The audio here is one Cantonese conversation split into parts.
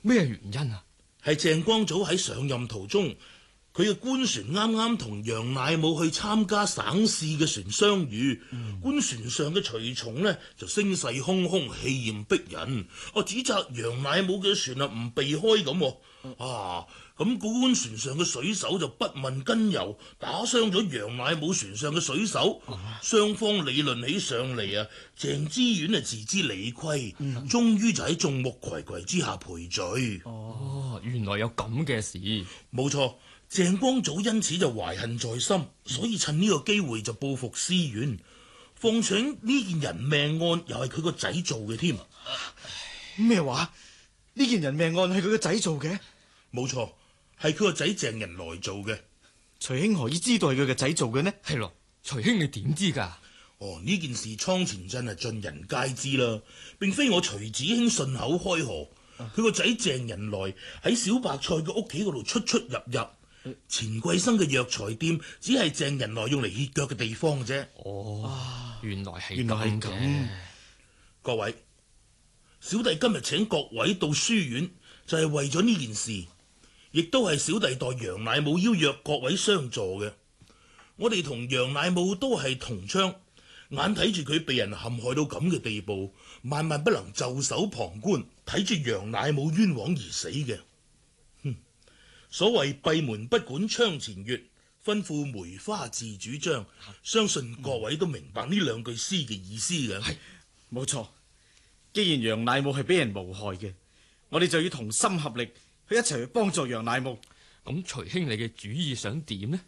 咩原因啊？ 係鄭光祖喺上任途中，佢嘅官船啱啱同楊乃武去參加省試嘅船相遇，官船上嘅隨從呢就聲勢洶洶，氣焰逼人，指責楊乃武嘅船唔避開咁。咁官船上嘅水手就不問根由，打傷咗楊乃武船上嘅水手，雙方理論起上嚟啊！鄭知遠自知理虧，終於就喺眾目睽睽之下賠罪。 原來有咁嘅事。 冇錯，鄭光祖因此就懷恨在心，所以趁呢個機會就報復思遠。況且呢件人命案又係佢個仔做嘅添。 咩話？呢件人命案係佢個仔做嘅？ 冇錯，係佢個仔鄭仁來做嘅。 徐兄何以知道係佢個仔做嘅呢？ 係咯，徐兄你點知㗎？ 呢件事倉前鎮係盡人皆知啦，並非我徐子興順口開河。佢個仔鄭仁來喺小白菜嘅屋企嗰度出出入入，錢桂生嘅藥材店只係鄭仁來用嚟歇腳嘅地方啫。 原來係原來係咁。 各位，小弟今日請各位到書院，就係為咗呢件事，亦都係小弟代楊乃武邀約各位相助嘅。我哋同楊乃武都係同窗，眼睇住佢被人陷害到咁嘅地步，萬萬不能袖手旁觀，睇住楊乃武冤枉而死嘅。所謂閉門不管窗前月，吩咐梅花自主張，相信各位都明白呢兩句詩嘅意思嘅。 係，冇錯。既然楊乃武係俾人誣害嘅，我哋就要同心合力一齊去幫助楊乃武。 咁徐兄你嘅主意想點呢？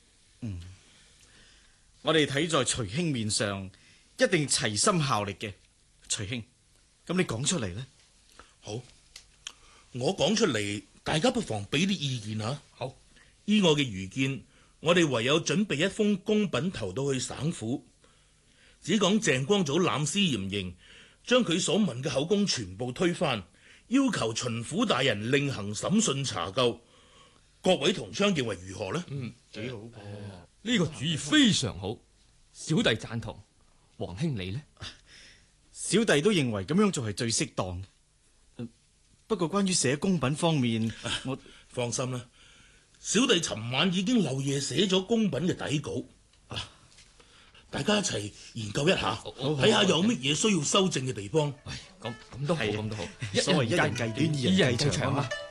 我哋睇在徐兄面上，一定齊心效力嘅。徐兄，咁你講出嚟呢？ 好，我講出嚟，大家不妨俾啲意見吓。 好， 依我嘅愚見，我哋唯有準備一封公品投到去省府，只講鄭光祖濫施嚴刑，將佢所問嘅口供全部推翻，要求巡撫大人另行審訊查究。各位同窗認為如何呢？ 幾好噃。 呢個主意非常好，小弟贊同。王兄你呢？ 小弟都認為咁樣做係最適當。不過關於寫公品方面，我放心啦，小弟尋晚已經漏夜寫咗公品嘅底稿，大家一齊研究一下，睇下有乜嘢需要修正嘅地方。 咁都好，咁都好。 所謂一人計短，二人計長啊！